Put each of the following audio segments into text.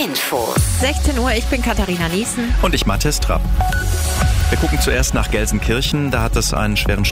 Infos. 16 Uhr, ich bin Katharina Niesen. Und ich Mathis Trapp. Wir gucken zuerst nach Gelsenkirchen. Da hat es einen schweren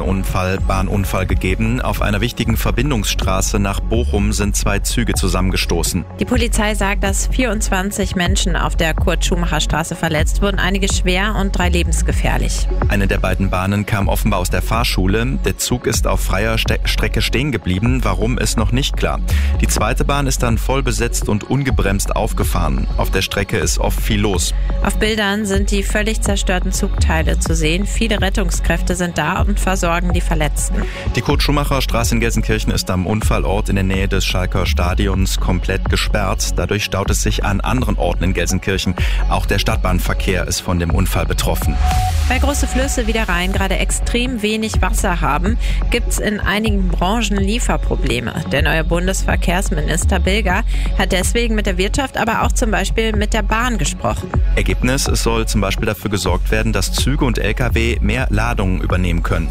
Bahnunfall gegeben. Auf einer wichtigen Verbindungsstraße nach Bochum sind 2 Züge zusammengestoßen. Die Polizei sagt, dass 24 Menschen auf der Kurt-Schumacher-Straße verletzt wurden, einige schwer und 3 lebensgefährlich. Eine der beiden Bahnen kam offenbar aus der Fahrschule. Der Zug ist auf freier Strecke stehen geblieben. Warum, ist noch nicht klar. Die zweite Bahn ist dann voll besetzt und ungebremst aufgefahren. Auf der Strecke ist oft viel los. Auf Bildern sind die völlig zerstörten Zugteile zu sehen. Viele Rettungskräfte sind da und versorgen die Verletzten. Die Kurt-Schumacher-Straße in Gelsenkirchen ist am Unfallort in der Nähe des Schalker Stadions komplett gesperrt. Dadurch staut es sich an anderen Orten in Gelsenkirchen. Auch der Stadtbahnverkehr ist von dem Unfall betroffen. Weil große Flüsse wie der Rhein gerade extrem wenig Wasser haben, gibt es in einigen Branchen Lieferprobleme. Der neue Bundesverkehrsminister Bilger hat deswegen mit der Wirtschaft, aber auch zum Beispiel mit der Bahn gesprochen. Ergebnis: Es soll zum Beispiel dafür gesorgt werden, dass Züge und Lkw mehr Ladungen übernehmen können.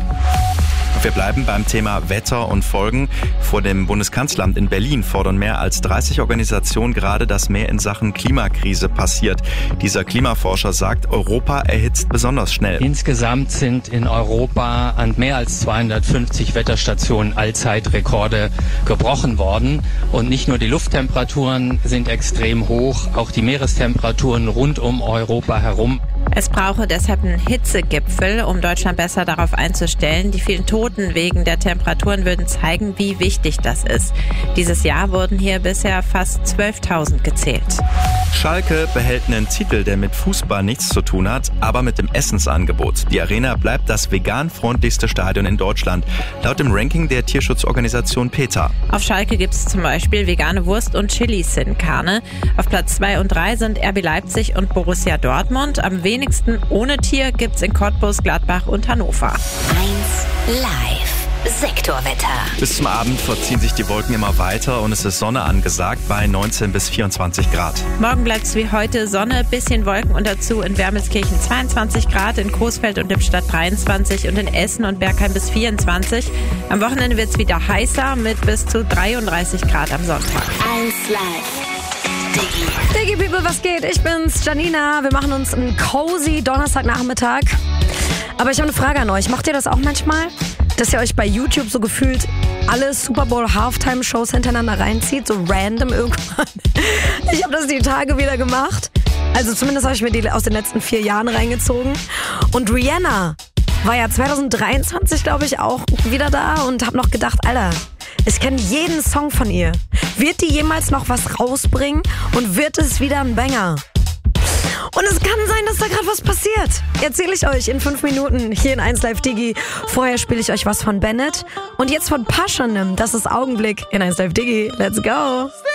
Wir bleiben beim Thema Wetter und Folgen. Vor dem Bundeskanzleramt in Berlin fordern mehr als 30 Organisationen gerade, dass mehr in Sachen Klimakrise passiert. Dieser Klimaforscher sagt, Europa erhitzt besonders schnell. Insgesamt sind in Europa an mehr als 250 Wetterstationen Allzeitrekorde gebrochen worden. Und nicht nur die Lufttemperaturen sind extrem hoch, auch die Meerestemperaturen rund um Europa herum. Es brauche deshalb einen Hitzegipfel, um Deutschland besser darauf einzustellen. Die vielen Toten wegen der Temperaturen würden zeigen, wie wichtig das ist. Dieses Jahr wurden hier bisher fast 12.000 gezählt. Schalke behält einen Titel, der mit Fußball nichts zu tun hat, aber mit dem Essensangebot. Die Arena bleibt das vegan-freundlichste Stadion in Deutschland, laut dem Ranking der Tierschutzorganisation PETA. Auf Schalke gibt es zum Beispiel vegane Wurst und Chili Sin Carne. Auf Platz 2 und 3 sind RB Leipzig und Borussia Dortmund. Am wenigsten ohne Tier gibt's in Cottbus, Gladbach und Hannover. 1 Live. Sektorwetter. Bis zum Abend verziehen sich die Wolken immer weiter und es ist Sonne angesagt bei 19 bis 24 Grad. Morgen bleibt es wie heute Sonne, bisschen Wolken und dazu in Wermelskirchen 22 Grad, in Coesfeld und Lippstadt 23 und in Essen und Bergheim bis 24. Am Wochenende wird es wieder heißer mit bis zu 33 Grad am Sonntag. 1 Live. Diggi People, was geht? Ich bin's, Janina. Wir machen uns einen cozy Donnerstagnachmittag. Aber ich habe eine Frage an euch. Macht ihr das auch manchmal? Dass ihr euch bei YouTube so gefühlt alle Super Bowl Halftime-Shows hintereinander reinzieht, so random irgendwann. Ich habe das die Tage wieder gemacht. Also zumindest habe ich mir die aus den letzten 4 Jahren reingezogen. Und Rihanna war ja 2023, glaube ich, auch wieder da und habe noch gedacht, Alter, ich kenne jeden Song von ihr. Wird die jemals noch was rausbringen und wird es wieder ein Banger? Und es kann sein, dass da gerade was passiert. Erzähle ich euch in 5 Minuten hier in 1 Live Digi. Vorher spiele ich euch was von Bennett. Und jetzt von Paschanim. Das ist Augenblick in 1 Live Digi. Let's go.